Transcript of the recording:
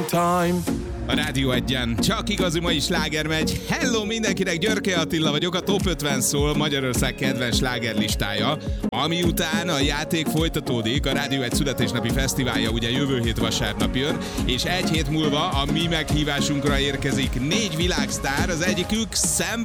time. A Rádió Egyen csak igazi mai sláger megy. Hello mindenkinek, Györkey Attila vagyok, a Top 50 szól Magyarország kedvenc slágerlistája. Ami után a játék folytatódik, a Rádió Egy születésnapi fesztiválja ugye jövő hét vasárnap jön, és egy hét múlva a mi meghívásunkra érkezik 4 világsztár, az egyikük Sam